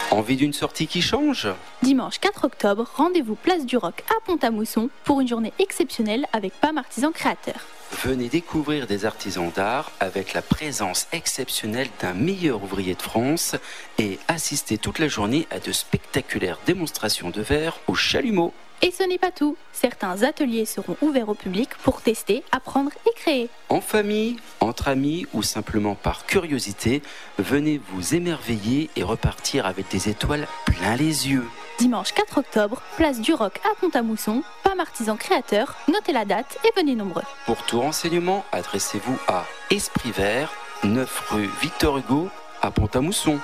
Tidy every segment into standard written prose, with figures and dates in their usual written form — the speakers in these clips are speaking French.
Envie d'une sortie qui change ? Dimanche 4 octobre, rendez-vous place du Roc à Pont-à-Mousson pour une journée exceptionnelle avec PAM Artisans Créateurs. Venez découvrir des artisans d'art avec la présence exceptionnelle d'un meilleur ouvrier de France et assister toute la journée à de spectaculaires démonstrations de verre au chalumeau. Et ce n'est pas tout, certains ateliers seront ouverts au public pour tester, apprendre et créer. En famille, entre amis ou simplement par curiosité, venez vous émerveiller et repartir avec des étoiles plein les yeux. Dimanche 4 octobre, place du Roc à Pont-à-Mousson, PAM Artisans Créateurs, notez la date et venez nombreux. Pour tout renseignement, adressez-vous à Esprit Vert, 9 rue Victor Hugo, à Pont-à-Mousson.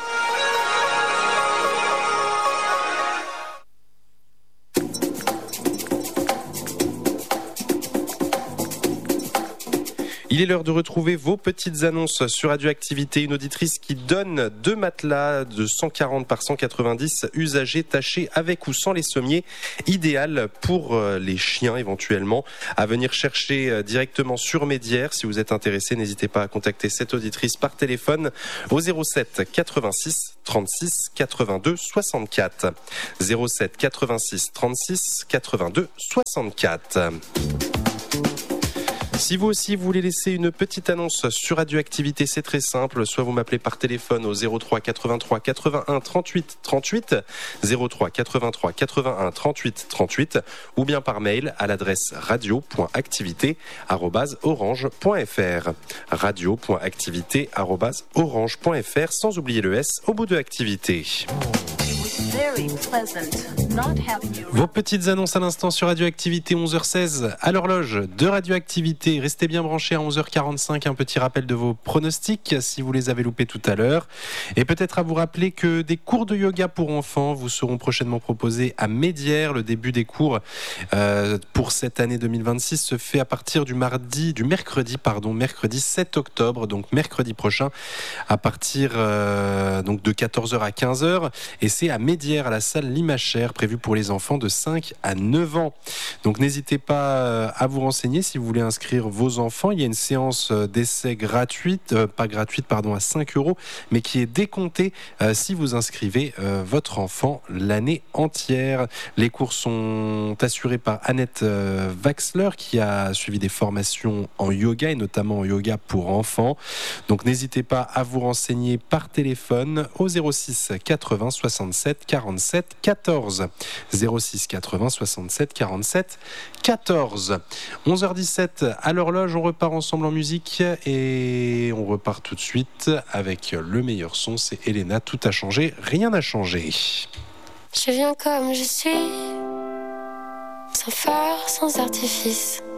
Il est l'heure de retrouver vos petites annonces sur Radioactivité. Une auditrice qui donne 2 matelas de 140 par 190 usagés tachés avec ou sans les sommiers, idéal pour les chiens éventuellement, à venir chercher directement sur Médière. Si vous êtes intéressé, n'hésitez pas à contacter cette auditrice par téléphone au 07 86 36 82 64. 07 86 36 82 64. Si vous aussi voulez laisser une petite annonce sur Radioactivité, c'est très simple. Soit vous m'appelez par téléphone au 03 83 81 38 38, 03 83 81 38 38, ou bien par mail à l'adresse radio.activité@orange.fr. radio.activité@orange.fr, sans oublier le S au bout de activité. Vos petites annonces à l'instant sur Radioactivité, 11h16 à l'horloge de Radioactivité. Restez bien branchés à 11h45, un petit rappel de vos pronostics si vous les avez loupés tout à l'heure. Et peut-être à vous rappeler que des cours de yoga pour enfants vous seront prochainement proposés à Médière. Le début des cours pour cette année 2026 se fait à partir du mercredi 7 octobre, donc mercredi prochain, à partir donc de 14h à 15h. Et c'est à Médière, à la salle Limachère, prévue pour les enfants de 5 à 9 ans. Donc n'hésitez pas à vous renseigner si vous voulez inscrire vos enfants. Il y a une séance d'essai gratuite, à 5 €, mais qui est décomptée si vous inscrivez votre enfant l'année entière. Les cours sont assurés par Annette Waxler, qui a suivi des formations en yoga, et notamment en yoga pour enfants. Donc n'hésitez pas à vous renseigner par téléphone au 06 80 67 47 14. 06 80 67 47 14. 11h17 à l'horloge, on repart ensemble en musique et on repart tout de suite avec le meilleur son, c'est Elena. Tout a changé, rien n'a changé. Je viens comme je suis, sans phare, sans artifice.